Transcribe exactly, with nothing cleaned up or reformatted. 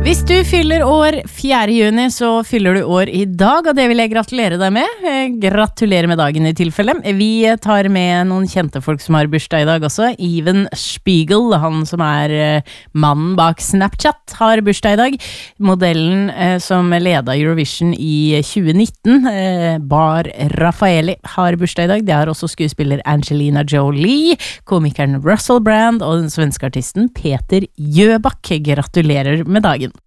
Hvis du fyller år fjerde juni, så fyller du år i dag, og det vil jeg gratulere deg med. Gratulerer med dagen i tilfelle. Vi tar med noen kjente folk som har bursdag i dag også. Even Spiegel, han som er mannen bak Snapchat, har bursdag i dag. Modellen som ledet Eurovision i tjue nitten, Bar Raffaeli, har bursdag i dag. Det har også skuespiller Angelina Jolie, komikeren Russell Brand og den svenske artisten Peter Jöback. Gratulerer med dagen.